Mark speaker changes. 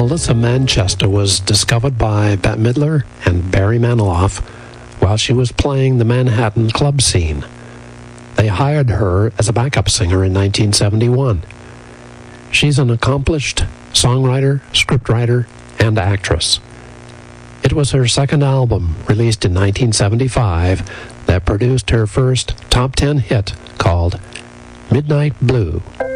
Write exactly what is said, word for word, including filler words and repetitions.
Speaker 1: Melissa Manchester was discovered by Bette Midler and Barry Manilow while she was playing the Manhattan club scene. They hired her as a backup singer in nineteen seventy-one. She's an accomplished songwriter, scriptwriter, and actress. It was her second album, released in nineteen seventy-five, that produced her first top ten hit called Midnight Blue.